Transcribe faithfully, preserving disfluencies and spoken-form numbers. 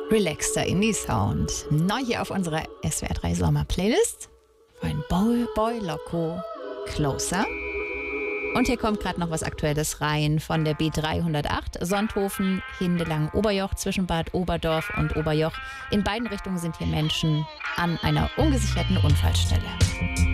Relaxter Indie-Sound. Neu hier auf unserer S W R drei Sommer-Playlist von Boy, Boy Loco, Closer. Und hier kommt gerade noch was Aktuelles rein von der B dreihundertacht. Sonthofen, Hindelang, Oberjoch, zwischen Bad Oberdorf und Oberjoch. In beiden Richtungen sind hier Menschen an einer ungesicherten Unfallstelle.